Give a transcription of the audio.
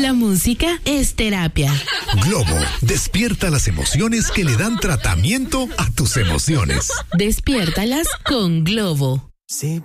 La música es terapia. Globo, despierta las emociones que le dan tratamiento a tus emociones. Despiértalas con Globo. Sí.